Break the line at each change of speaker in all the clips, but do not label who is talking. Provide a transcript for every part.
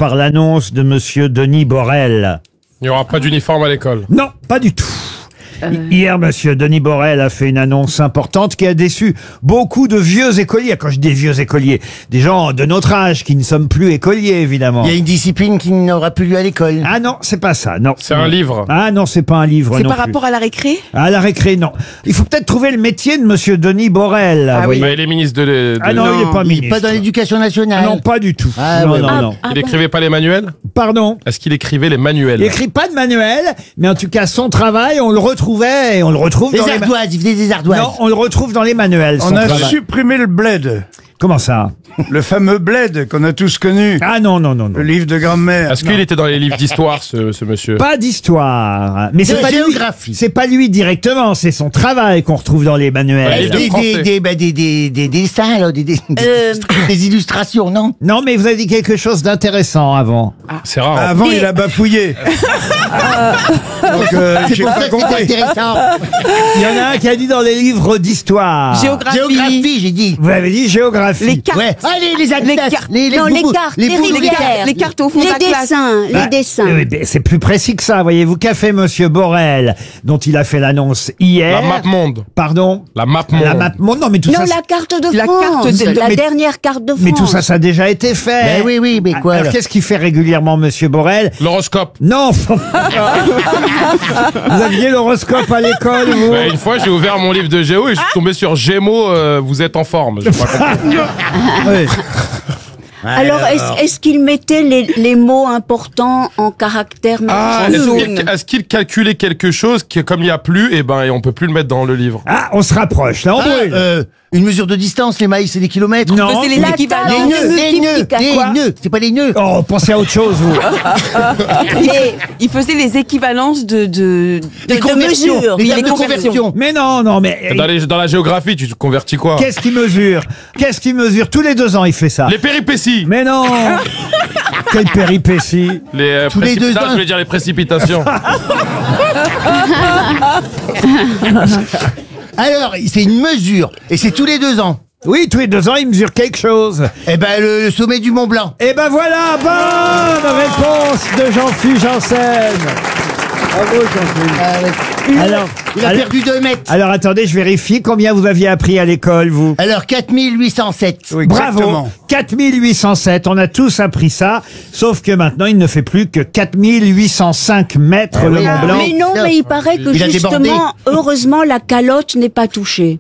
par l'annonce de monsieur Denis Borel.
Il n'y aura pas d'uniforme à l'école.
Non, pas du tout. Hier, monsieur Denis Borel a fait une annonce importante qui a déçu beaucoup de vieux écoliers. Quand je dis vieux écoliers, des gens de notre âge qui ne sommes plus écoliers, évidemment.
Il y a une discipline qui n'aura plus lieu à l'école.
Ah non, c'est pas ça, non.
C'est un livre.
Ah non, c'est pas un livre
C'est
non
par
plus.
rapport à la récré?
À la récré, non. Il faut peut-être trouver le métier de monsieur Denis Borel.
Ah
vous
oui.
voyez.
Bah, il est ministre de...
Ah non, il est pas
Il
ministre.
est pas dans l'éducation nationale.
Non, pas du tout.
Ah,
non,
ouais.
non, non.
Il écrivait pas les manuels?
Pardon.
Est-ce qu'il écrivait les manuels?
Il écrit pas de manuel, mais en tout cas, son travail, on le retrouvait et on le retrouve
Les
dans
ardoises, il faisait des ardoises.
Non, on le retrouve dans les manuels.
On
son
a
travail.
supprimé le bled.
Comment ça?
Le fameux bled qu'on a tous connu.
Ah non, non, non, non.
Le livre de grand-mère.
Est-ce qu'il était dans les livres d'histoire, ce monsieur?
Pas d'histoire. Mais c'est
De
pas lui.
géographie.
C'est pas lui directement, c'est son travail qu'on retrouve dans les
Ouais,
manuels.
livre de français.
Des dessins, là, des illustrations, non?
Non, mais vous avez dit quelque chose d'intéressant avant.
C'est rare. hein.
Avant, il a bafouillé. Donc,
C'est
j'ai
pour
pas
ça que c'est
compris.
intéressant.
Il y en a un qui a dit dans les livres d'histoire.
Géographie, j'ai dit.
Vous avez dit géographie.
Les cartes.
Ouais. Allez, les atlas,
cartes.
Non, les
boubous,
cartes,
les
les
boubous,
rivières.
Les cartes au fond de la
Les
classe.
dessins,
Bah,
les dessins.
oui, mais c'est plus précis que ça, voyez-vous. Qu'a fait monsieur Borel, dont il a fait l'annonce hier?
La map monde.
Pardon?
La map monde.
La map monde. Non, mais tout
Non,
ça.
la carte de
La
France,
carte de-
la
mais-
dernière carte de France.
Mais tout ça, ça a déjà été fait.
Ben oui, oui, mais quoi,
Alors,
là
qu'est-ce qu'il fait régulièrement, monsieur Borel?
L'horoscope.
Non. Vous aviez l'horoscope à l'école, vous?
Bah, une fois, j'ai ouvert mon livre de géo et je suis tombé sur Gémeaux, vous êtes en forme. J'ai pas compris.
Oui.
Alors, est-ce qu'il mettait les mots importants en caractères
Ah,
majuscules
est-ce qu'il calculait quelque chose qui, comme il n'y a plus, et ben, on peut plus le mettre dans le livre?
Ah, on se rapproche, là, on brûle.
Une mesure de distance, les mailles, c'est des kilomètres.
Non.
C'est les
La
équivalents.
table.
Les nœuds,
Quoi
les nœuds, c'est pas les nœuds.
Oh, pensez à autre chose, vous.
Il faisait les équivalences de
conversions,
mesures.
les
Les
tables de
conversions.
conversion.
Mais non, non, mais...
Dans la géographie, tu te convertis quoi?
Qu'est-ce qu'il mesure? Qu'est-ce qu'il mesure? Tous les 2 ans, il fait ça.
Les péripéties.
Mais non. Quelle péripétie.
Les
Tous les 2 ans.
je voulais dire les précipitations.
Alors, c'est une mesure, et c'est tous les 2 ans.
Oui, tous les 2 ans, il mesure quelque chose.
Eh ben, le sommet du Mont Blanc.
Et ben voilà, bonne réponse de Jean-Philippe Janssen. Bravo, Jean-Philippe. Alors,
Il a perdu 2 mètres.
alors, attendez, je vérifie combien vous aviez appris à l'école, vous.
Alors, 4807.
Oui,
Bravo,
exactement.
4807, on a tous appris ça, sauf que maintenant il ne fait plus que 4805 mètres le
oui.
Mont Blanc.
Mais non, mais il paraît que
Il a débordé.
justement, heureusement, la calotte n'est pas touchée.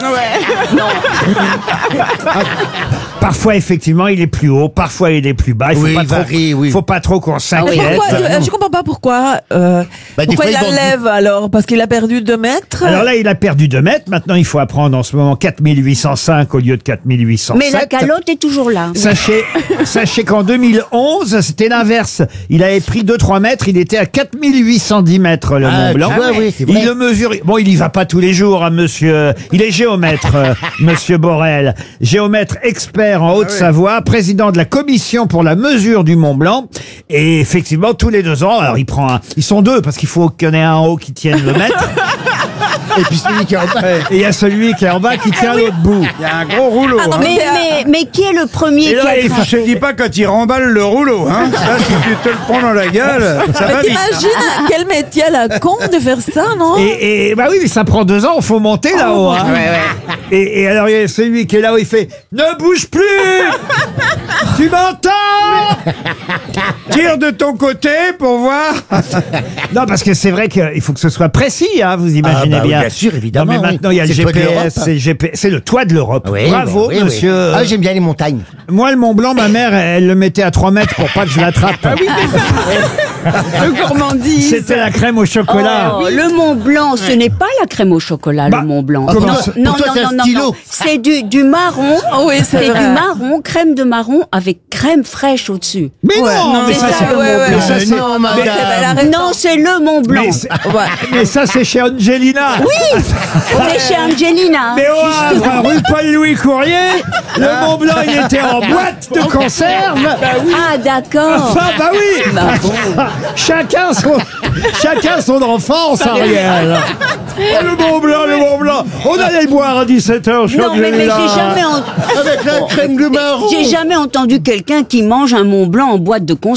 Parfois effectivement il est plus haut, parfois il est plus bas. Il faut
Oui,
pas
il
trop,
varie, oui.
faut pas trop qu'on s'inquiète.
Pourquoi, je comprends pas pourquoi.
Bah, des
Pourquoi
fois,
il
ils vendent-
enlève alors? Parce qu'il a perdu 2 mètres?
Alors là il a perdu 2 mètres, maintenant il faut apprendre en ce moment 4805 au lieu de 4807.
Mais la calotte est toujours là.
Sachez qu'en 2011, c'était l'inverse. Il avait pris 2-3 mètres, il était à 4810 mètres le Mont Blanc.
tu vois, oui, c'est vrai.
Il le mesure. Bon, il y va pas tous les jours, hein, monsieur. Il est géomètre, monsieur Borel. Géomètre expert en Haute-Savoie, président de la commission pour la mesure du Mont Blanc. Et effectivement, tous les 2 ans, alors il prend un. Ils sont 2 parce qu'il faut qu'il y en ait un en haut qui tienne le mètre.
Et puis celui qui est en bas.
Et il y a celui qui est en bas qui tient l'autre bout.
Il y a un gros rouleau. hein.
Mais qui est le premier
Et
qui
là,
a
il faut-
Je te dis pas quand il remballe le rouleau. Hein. Là, si tu te le prends dans la gueule, ça va
Mais
vite.
t'imagines quel métier à la con de faire ça, non?
Et bah oui, mais ça prend 2 ans, faut monter là-haut. Hein. Et alors il y a celui qui est là-haut, il fait ne bouge plus. Tu m'entends?
Tire de ton côté pour voir.
Non, parce que c'est vrai qu'il faut que ce soit précis, hein, vous imaginez
Ah bah oui,
bien.
bien sûr, évidemment,
Non, mais
oui.
maintenant il y a le
C'est le toit de
GPS,
l'Europe.
c'est le toit de l'Europe.
Oui,
Bravo,
bah oui, oui.
monsieur.
Ah, j'aime bien les montagnes.
Moi, le Mont Blanc, ma mère, elle le mettait à 3 mètres pour pas que je l'attrape.
Le gourmandise.
C'était la crème au chocolat.
Oh, le Mont Blanc, ce n'est pas la crème au chocolat,
Bah,
le Mont Blanc.
comment
non,
ça-
non,
pour toi, c'est
non,
un
non,
stylo.
non. C'est du marron.
Oh oui, c'est
C'est
vrai.
du marron, crème de marron avec crème fraîche au-dessus.
Mais non, mais
c'est
ça,
ça,
c'est le
ouais,
Mont
ouais,
Blanc.
ouais.
Ça, c'est-
Non, madame.
Non, c'est le Mont Blanc.
mais c'est- mais ça, c'est chez Angelina.
Oui, on est chez Angelina.
Mais au Havre, rue Paul-Louis Courrier, le Mont Blanc, il était en boîte de conserve.
Ah, d'accord.
Enfin, bah oui.
Bah bon.
Chacun son enfance, Ariel. Oh, le Mont Blanc, le Mont Blanc. On allait le boire à 17h,
Non, mais
Avec la crème de marron.
j'ai jamais entendu quelqu'un qui mange un Mont Blanc en boîte de conserve.